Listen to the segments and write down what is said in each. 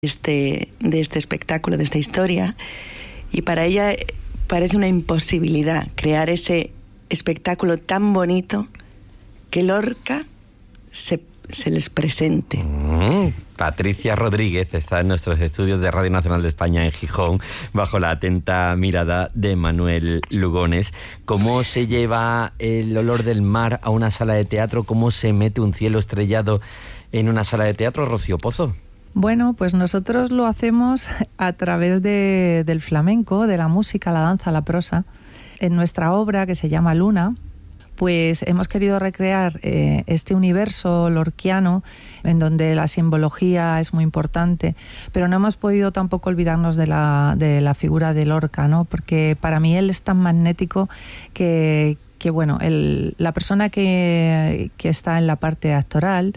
de este espectáculo, de esta historia, y para ella parece una imposibilidad crear ese espectáculo tan bonito que Lorca se les presente. Patricia Rodríguez está en nuestros estudios de Radio Nacional de España en Gijón, bajo la atenta mirada de Manuel Lugones. ¿Cómo se lleva el olor del mar a una sala de teatro? ¿Cómo se mete un cielo estrellado en una sala de teatro, Rocío Pozo? Bueno, pues nosotros lo hacemos a través del flamenco, de la música, la danza, la prosa. En nuestra obra, que se llama Luna, pues hemos querido recrear este universo lorquiano en donde la simbología es muy importante, pero no hemos podido tampoco olvidarnos de la figura de Lorca, ¿no? Porque para mí él es tan magnético que bueno, la persona que está en la parte actoral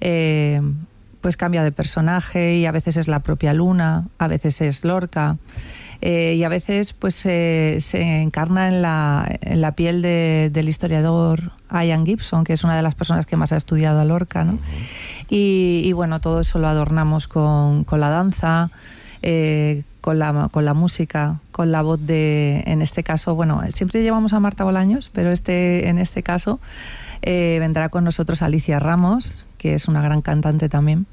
pues cambia de personaje, y a veces es la propia Luna, a veces es Lorca, y a veces pues se encarna en la piel del historiador Ian Gibson, que es una de las personas que más ha estudiado a Lorca, ¿no? Y bueno, todo eso lo adornamos con la danza, con la música, con la voz en este caso, bueno, siempre llevamos a Marta Bolaños, pero en este caso vendrá con nosotros Alicia Ramos, que es una gran cantante también.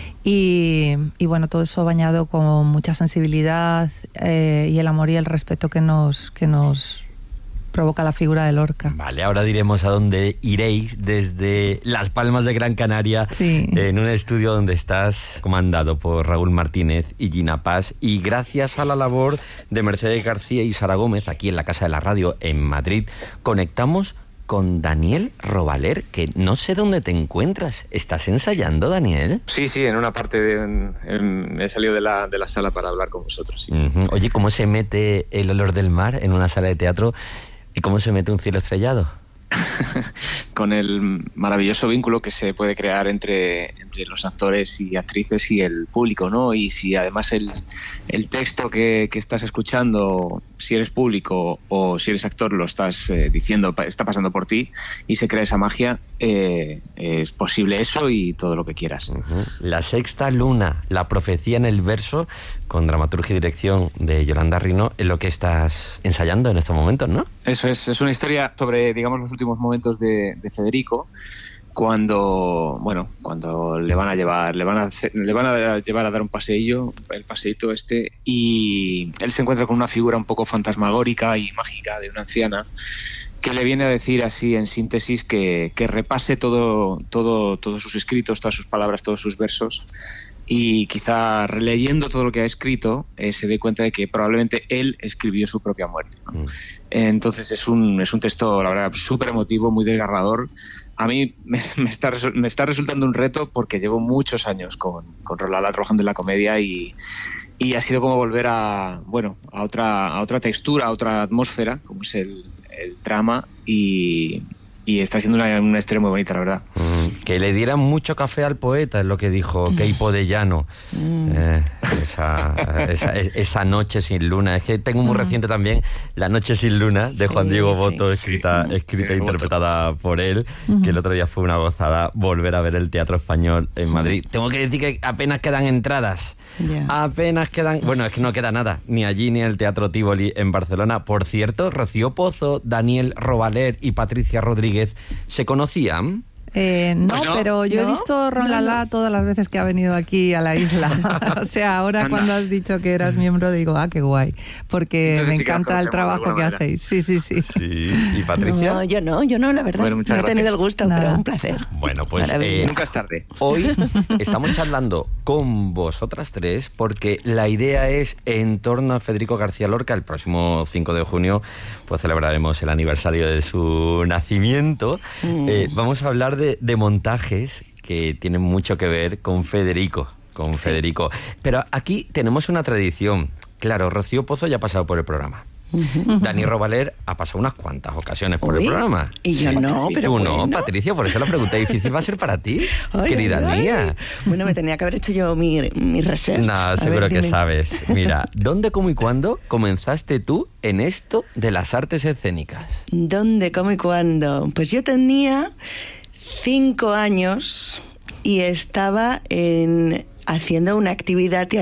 Y bueno, todo eso bañado con mucha sensibilidad y el amor y el respeto que nos provoca la figura de Lorca. Vale, ahora diremos a dónde iréis desde Las Palmas de Gran Canaria, sí, en un estudio donde estás comandado por Raúl Martínez y Gina Paz, y gracias a la labor de Mercedes García y Sara Gómez, aquí en la Casa de la Radio en Madrid, conectamos con Daniel Robaler, que no sé dónde te encuentras. ¿Estás ensayando, Daniel? Sí, en una parte he salido de la sala para hablar con vosotros. Sí. Oye, ¿cómo se mete el olor del mar en una sala de teatro y cómo se mete un cielo estrellado? Con el maravilloso vínculo que se puede crear entre los actores y actrices y el público, ¿no? Y si además el texto que estás escuchando, si eres público o si eres actor, lo estás diciendo, está pasando por ti, y se crea esa magia, es posible eso y todo lo que quieras. La sexta luna, la profecía en el verso, con dramaturgia y dirección de Yolanda Rino, es lo que estás ensayando en estos momentos, ¿no? Eso es una historia sobre, digamos, los últimos momentos de Federico, cuando le van a llevar a dar un paseillo, el paseíto este, y él se encuentra con una figura un poco fantasmagórica y mágica de una anciana que le viene a decir así en síntesis que repase todos sus escritos, todas sus palabras, todos sus versos, y quizá releyendo todo lo que ha escrito se dé cuenta de que probablemente él escribió su propia muerte, ¿no? Entonces es un texto, la verdad, súper emotivo, muy desgarrador. A mí me está resultando un reto porque llevo muchos años con Rolala trabajando en la comedia, y ha sido como volver a otra textura, a otra atmósfera, como es el drama, y está siendo una historia muy bonita, la verdad. Que le dieran mucho café al poeta, es lo que dijo Queipo de Llano. Esa noche sin luna. Es que tengo muy reciente también La noche sin luna, de Juan Diego Boto, escrita e interpretada por él, que el otro día fue una gozada volver a ver el Teatro Español en Madrid. Tengo que decir que apenas quedan entradas. Apenas quedan... Bueno, es que no queda nada, ni allí ni en el Teatro Tívoli en Barcelona. Por cierto, Rocío Pozo, Daniel Robaler y Patricia Rodríguez, ¿se conocían? No, pero yo he visto Rolala todas las veces que ha venido aquí a la isla. O sea, ahora cuando has dicho que eras miembro, digo, qué guay, porque entonces me encanta el trabajo que hacéis. Sí. ¿Y Patricia? No, yo no, la verdad. Bueno, no he tenido el gusto, pero un placer. Bueno, pues nunca es tarde. Hoy estamos charlando con vosotras tres porque la idea es, en torno a Federico García Lorca, el próximo 5 de junio, pues celebraremos el aniversario de su nacimiento. Vamos a hablar de montajes que tienen mucho que ver con Federico. Pero aquí tenemos una tradición. Claro, Rocío Pozo ya ha pasado por el programa. Dani Robaler ha pasado unas cuantas ocasiones por el programa. Y yo no, pero tú bueno. no, Patricia, por eso la pregunta difícil va a ser para ti, querida mía. Bueno, me tenía que haber hecho yo mi research. No, seguro que sabes. Mira, ¿dónde, cómo y cuándo comenzaste tú en esto de las artes escénicas? ¿Dónde, cómo y cuándo? Pues yo tenía 5 años y estaba haciendo una actividad teatral